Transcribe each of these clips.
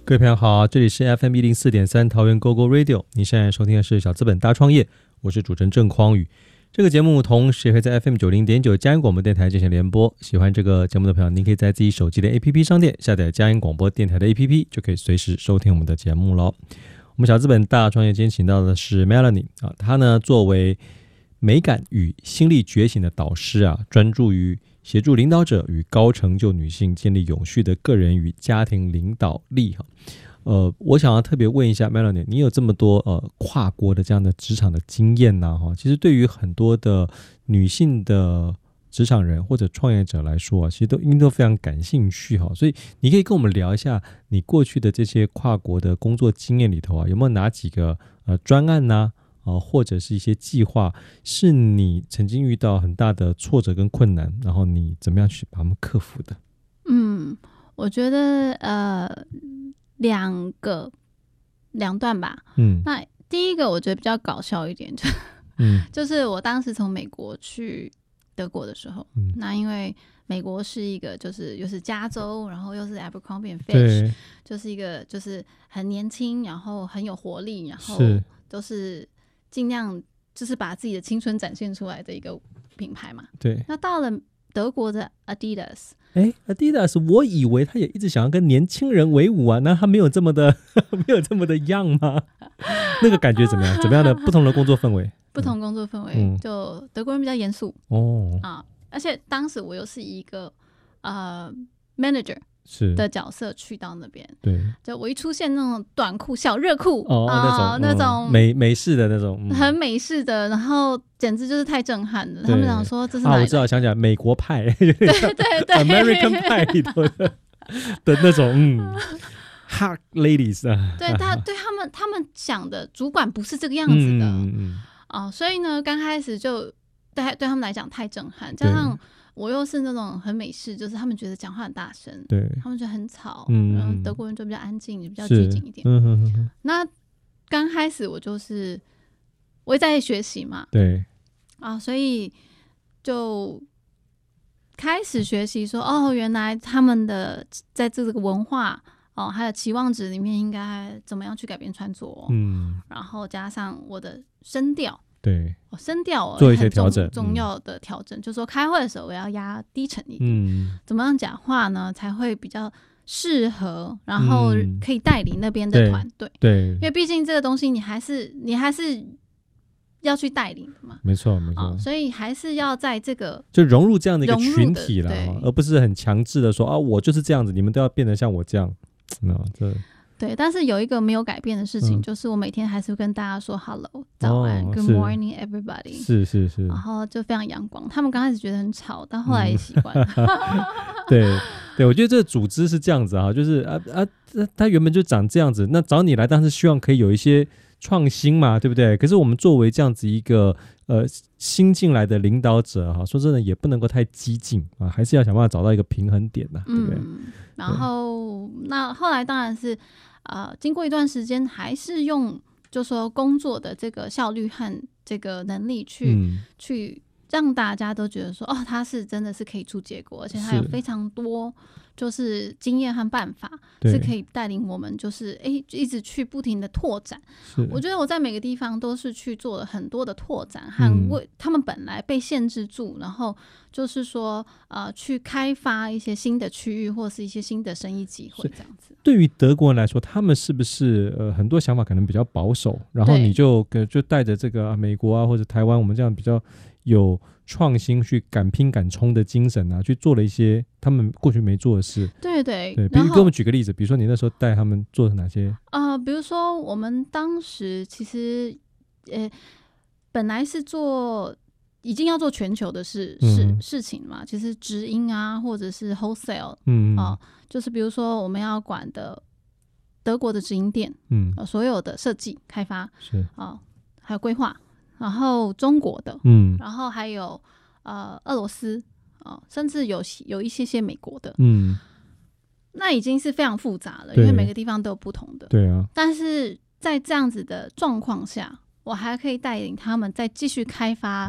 各位朋友好，这里是 FM104.3 桃园 GoGo Radio， 你现在收听的是小资本大创业，我是主持人郑匡宇。这个节目同时也会在 FM90.9 佳音广播电台进行联播，喜欢这个节目的朋友，您可以在自己手机的 APP 商店下载佳音广播电台的 APP， 就可以随时收听我们的节目咯。我们小资本大创业今天请到的是 Melanie 她呢作为美感与心力觉醒的导师专注于协助领导者与高成就女性建立永续的个人与家庭领导力我想要特别问一下 Melanie， 你有这么多跨国的这样的职场的经验其实对于很多的女性的职场人或者创业者来说其实都应该都非常感兴趣所以你可以跟我们聊一下你过去的这些跨国的工作经验里头有没有哪几个专案或者是一些计划是你曾经遇到很大的挫折跟困难，然后你怎么样去把它们克服的？ 我觉得两段吧。那第一个我觉得比较搞笑一点就是我当时从美国去德国的时候那因为美国是一个就是又是加州，然后又是 Abercrombie & Fitch， 就是一个就是很年轻，然后很有活力，然后都是尽量就是把自己的青春展现出来的一个品牌嘛。对。那到了德国的 Adidas，Adidas 我以为他也一直想要跟年轻人为伍那他没有这么的没有这么的样吗？那个感觉怎么样？怎么样的不同的工作氛围？ 不同工作氛围，就德国人比较严肃而且当时我又是一个manager的角色去到那边，对，就我一出现那种短裤、小热裤那种美式的那种， 很美式的，然后简直就是太震撼了。他们想说这是哪里来的？ 我知道，想起来美国派，对，American 派里头的那种hot ladies 对他们想的主管不是这个样子的所以呢，刚开始就对他们来讲太震撼，加上我又是那种很美式，就是他们觉得讲话很大声，对，他们觉得很吵，然后德国人就比较安静，比较拘谨一点。那刚开始我也在学习嘛，对所以就开始学习说原来他们的在这个文化还有期望值里面应该怎么样去改变穿着，然后加上我的声调。对，声调做一些调整， 重要的调整，就是说开会的时候我要压低沉一点，怎么样讲话呢才会比较适合，然后可以带领那边的团队。对，因为毕竟这个东西你还是要去带领的嘛。没错，所以还是要在这个就融入这样的一个群体啦，而不是很强制的说我就是这样子，你们都要变得像我这样。 对，但是有一个没有改变的事情，就是我每天还是会跟大家说 hello 早安，good morning everybody， 是，然后就非常阳光。他们刚开始觉得很吵，但后来也习惯了。 对，我觉得这个组织是这样子就是他原本就长这样子，那找你来当然是希望可以有一些创新嘛，对不对？可是我们作为这样子一个新进来的领导者说真的也不能够太激进还是要想办法找到一个平衡点对不对？ 然后那后来当然是经过一段时间，还是用就说工作的这个效率和这个能力去让大家都觉得说他是真的是可以出结果，而且他有非常多就是经验和办法是可以带领我们就是一直去不停的拓展。我觉得我在每个地方都是去做了很多的拓展和为他们本来被限制住，然后就是说去开发一些新的区域或是一些新的生意机会这样子。 对于德国人来说，他们是不是很多想法可能比较保守，然后你就带着这个美国或者台湾我们这样比较有创新去敢拼敢冲的精神去做了一些他们过去没做的事。对，比如给我们举个例子，比如说你那时候带他们做哪些比如说我们当时其实本来是已经要做全球的事情嘛，其实直营或者是 wholesale 就是比如说我们要管的德国的直营店所有的设计开发还有规划，然后中国的然后还有俄罗斯甚至有一些美国的那已经是非常复杂了，因为每个地方都有不同的。对啊，但是在这样子的状况下，我还可以带领他们再继续开发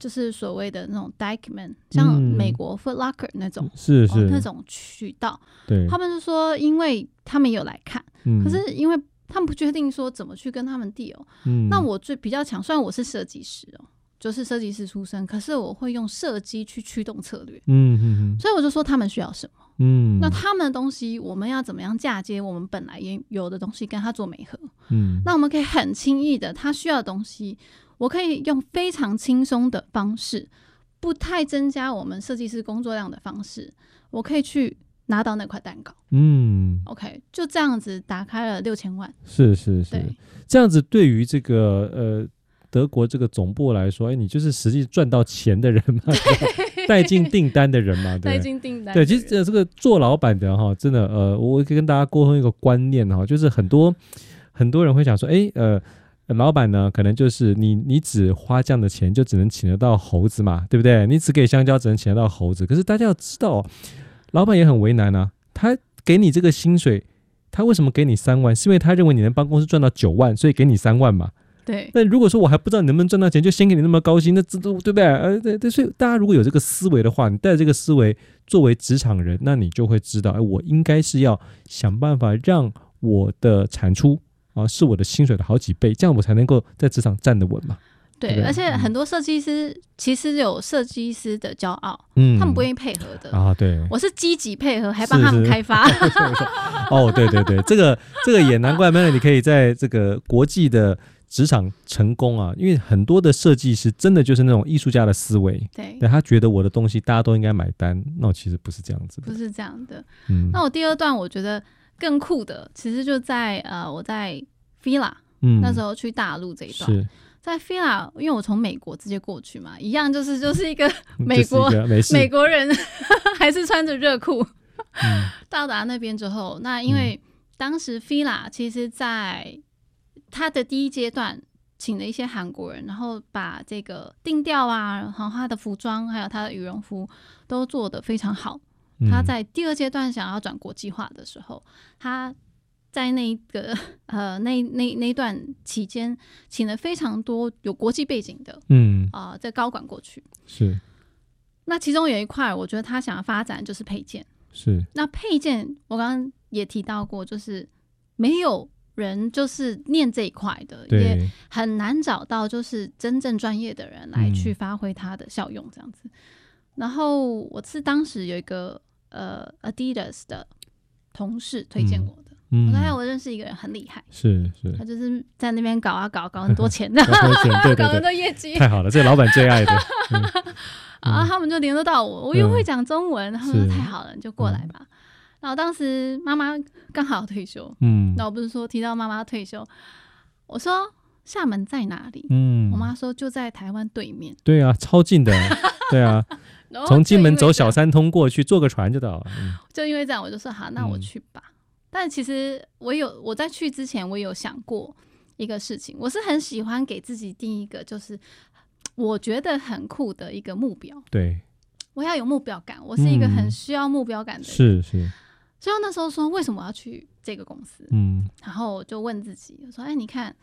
就是所谓的那种 Deichmann， 像美国 Foot Locker 那种， 是那种渠道， 对， 他们就说，因为他们有来看，可是因为他们不确定说怎么去跟他们 deal，那我最比较强，虽然我是设计师就是设计师出身，可是我会用设计去驱动策略，所以我就说他们需要什么，那他们的东西我们要怎么样嫁接我们本来也有的东西跟他做媒合，那我们可以很轻易的，他需要的东西，我可以用非常轻松的方式，不太增加我们设计师工作量的方式，我可以去拿到那块蛋糕。OK， 就这样子打开了6000万。 是，这样子对于这个德国这个总部来说，你就是实际赚到钱的人嘛，带进订单的人嘛，对， 带进订单。 对，其实这个做老板的真的我可以跟大家沟通一个观念就是很多人会想说，老板呢，可能就是你只花这样的钱，就只能请得到猴子嘛，对不对？你只给香蕉，只能请得到猴子。可是大家要知道，老板也很为难啊。他给你这个薪水，他为什么给你3万？是因为他认为你能帮公司赚到9万，所以给你3万嘛。 对。 那如果说我还不知道你能不能赚到钱，就先给你那么高薪，那对不对？对，所以大家如果有这个思维的话，你带着这个思维作为职场人，那你就会知道，我应该是要想办法让我的产出是我的薪水的好几倍，这样我才能够在职场站得稳嘛。 对，而且很多设计师其实有设计师的骄傲，他们不愿意配合的对， 我是积极配合，还帮他们开发。 对，这个也难怪 Melody 可以在这个国际的职场成功啊，因为很多的设计师真的就是那种艺术家的思维，对，他觉得我的东西大家都应该买单，那我其实不是这样子的， 不是这样的。那我第二段我觉得更酷的，其实就在我在 Fila，那时候去大陆这一段。是在 Fila， 因为我从美国直接过去嘛，一样就是一个美国人还是穿着热裤到达那边之后，那因为当时 Fila 其实在他的第一阶段请了一些韩国人，然后把这个定调然后他的服装还有他的羽绒服都做得非常好。他在第二阶段想要转国际化的时候，他在那个那段期间，请了非常多有国际背景的，在高管过去。是。那其中有一块，我觉得他想要发展就是配件。是。那配件，我刚刚也提到过，就是没有人就是念这一块的，也很难找到就是真正专业的人来去发挥它的效用，这样子。然后我是当时有一个Adidas 的同事推荐我的。我发现我认识一个人很厉害，是他就是在那边搞很多钱的，搞很多业绩， 太好了，这个老板最爱的。 他们就联络到我又会讲中文，他们说太好了，你就过来吧。然后当时妈妈刚好退休，那我不是说提到妈妈退休，我说厦门在哪里？我妈说就在台湾对面。 对啊，超近的，对啊，从金门走小三通过去，坐个船就到了。 就因为这样，我就说好，那我去吧。但其实我在去之前，我有想过一个事情，我是很喜欢给自己定一个就是我觉得很酷的一个目标。对，我要有目标感，我是一个很需要目标感的人。是。所以我那时候说，为什么我要去这个公司？然后我就问自己，我说：“你看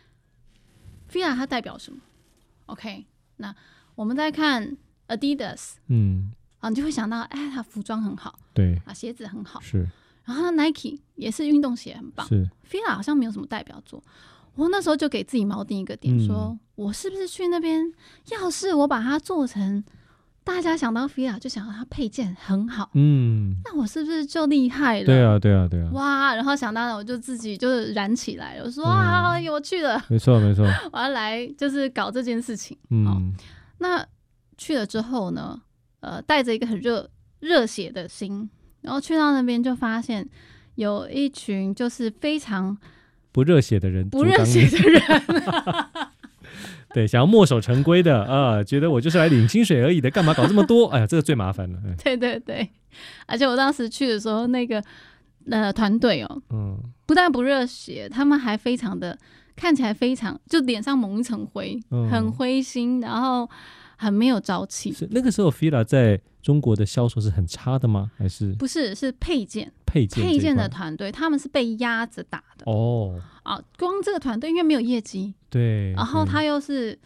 ，Fila 它代表什么 ？OK， 那我们再看 Adidas， 你就会想到，它服装很好，对，鞋子很好，是。”然后 Nike 也是运动鞋很棒，是 Fila 好像没有什么代表作。我那时候就给自己锚定一个点，说我是不是去那边，要是我把它做成大家想到 Fila 就想到它配件很好，那我是不是就厉害了？对啊，哇！然后想当然我就自己就燃起来了，我说有趣了，没错，我要来就是搞这件事情。那去了之后呢，带着一个很热血的心。然后去到那边就发现有一群就是非常不热血的人，对，想要墨守成规的觉得我就是来领薪水而已的，干嘛搞这么多？哎呀，这个最麻烦了。 对，而且我当时去的时候，那个团队不但不热血，他们还非常的看起来非常就脸上蒙一层灰，很灰心，然后很没有朝气。 是那个时候 Fila 在中国的销售是很差的吗？还是不是？是配件的团队，他们是被压着打的。光这个团队因为没有业绩，对，然后他又是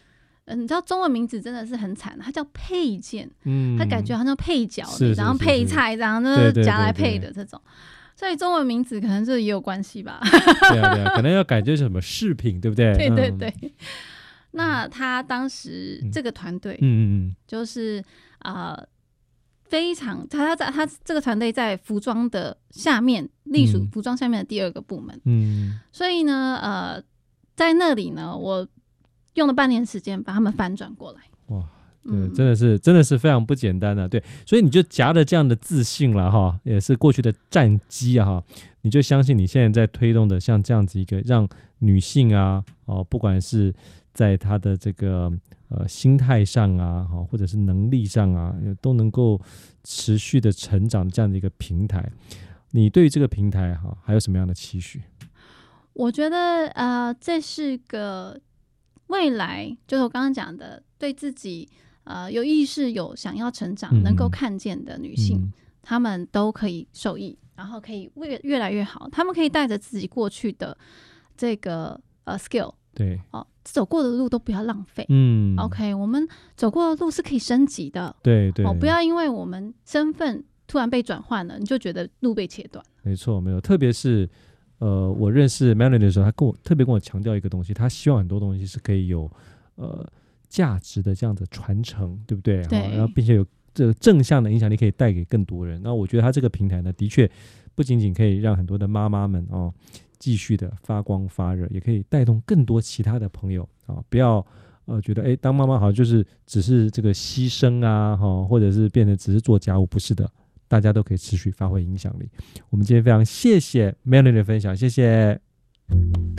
你知道中文名字真的是很惨，它叫配件，它感觉好像配角，然后配菜这样，就是夹来配的这种。所以中文名字可能这也有关系吧。 对啊，可能要改成什么饰品，对不对？ 对。那他当时这个团队，就是非常他这个团队在服装的下面，隶属服装下面的第2个部门。所以呢，在那里呢，我用了半年时间把他们翻转过来。哇！ 对，真的是非常不简单的，对，所以你就夹着这样的自信了哈，也是过去的战绩啊哈，你就相信你现在在推动的像这样子一个让女性啊，不管是在她的这个心态上啊，或者是能力上啊，都能够持续的成长这样的一个平台，你对于这个平台哈还有什么样的期许？ 我觉得这是个未来，就是我刚刚讲的，对自己有意识、有想要成长、能够看见的女性，她们都可以受益，然后可以越来越好。她们可以带着自己过去的这个skill， 对，走过的路都不要浪费。OK， 我们走过的路是可以升级的。对，不要因为我们身份突然被转换了，你就觉得路被切断。没错，特别是我认识 Melody 的时候，他特别跟我强调一个东西，他希望很多东西是可以有价值的这样的传承，对不对？对，然后并且有这个正向的影响力可以带给更多人。那我觉得他这个平台呢，的确不仅仅可以让很多的妈妈们继续的发光发热，也可以带动更多其他的朋友不要觉得当妈妈好像就是只是这个牺牲啊或者是变成只是做家务，不是的，大家都可以持续发挥影响力。我们今天非常谢谢 Melody 的分享，谢谢。